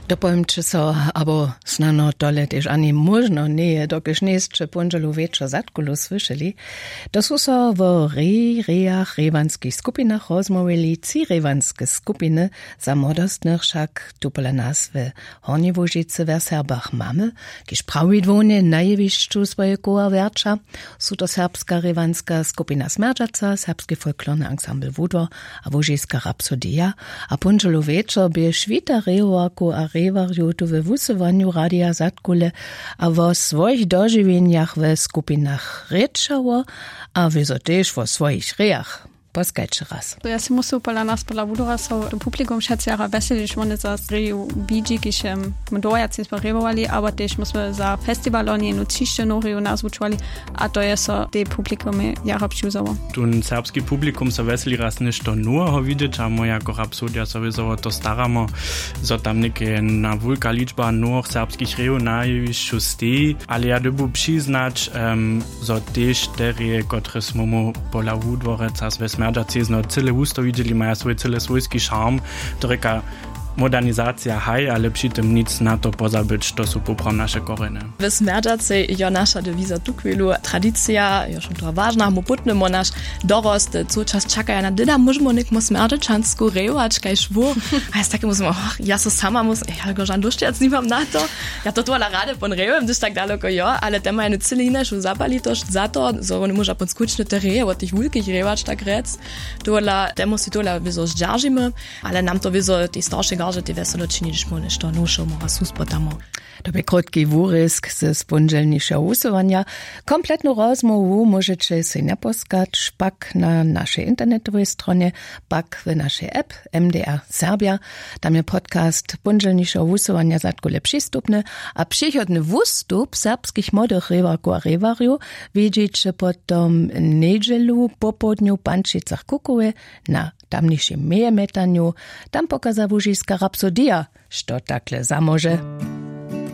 Dopowiem, czy so, abo snano dole też ani można nie, dokiż jeszcze ponżelu wieczor zatkulu słyszeli, to są so w rejach rewanskich skupinach rozmówili ci rewanskie skupiny za młodostnych wszak tupole nazwy Hornie Łużyce w Serbach mamy, kiż prawidłownie najwyższą swojego wercza, są to serbska rewanska skupina Smerdżaca, serbski folklorny ensemble Wudwo, a Łużyska rapsodia, a ponżelu wieczor by świta rewaku a rewariu tu we wusywaniu Radia Zatkule, a w swoich dożywieniach w skupinach ryczało, a wyzo też w swoich rejach. Poskajcie raz. Ja si muszę pola nas, pola Wudora, so publikum szedł weseli, że one za reju widzi, kiż dojac inspirowali, ale też musimy za festiwal oni nuciście noreju nazvučovali, a to je so te publikumy jara przyuzało. Tun serbski publikum so weseli raz nešto nuho widzieć, a moja jako rapsodia sowieso to staramo, so tam neke na wulka liczba nuch serbskich reju najwyższu stej, ale ja dobu przyznać, so też te reje, które smo pola Wudworeca wesme Smerdżacy cyle usto widzieli, mają swój cyle swojski szarm, to reka modernizacja haj, ale przy tym nic na to pozabyć, to są poprawne nasze koreny. W Smerdżacy je nasza dewiza tukwilu, tradycja, już to ważna, mu putnemo nasz dorost, co czas czekają na dyda, możemy nekmo smerdżaczansku rejować, kaj szwu, a jest takie musimy, ja so sama ja go żan duszczec nie mam na to, ja to tola rady pon rejojem, gdyż tak daleko ja, ale te mają cyle inne, że zapalitość za to, so nie może pod skuczne te reje, od tych wulkich rejować tak rec, tola, temu si tola wyzo zdzierżymy, ale nam to wyzo tej starszej że ty weselo czynisz mu nešto nuszą, mora suspotamo. To by krótki wórysk ze spółdzielniejszego usuwania. Kompletną rozmowę możecie sobie naposkać pak na naszej internetowej stronie, pak w naszej app MDR Serbia. Tam jest podcast spółdzielniejszego usuwania Zatkule przystupny, a przychodny wstup serbskich młodych rewarków a rewariów widzicie potom niedzielu po południu w Pančicach Kukowie na tamniejszym mejetaniu. Tam pokaza Łużyska rapsodia, što takle zamoże.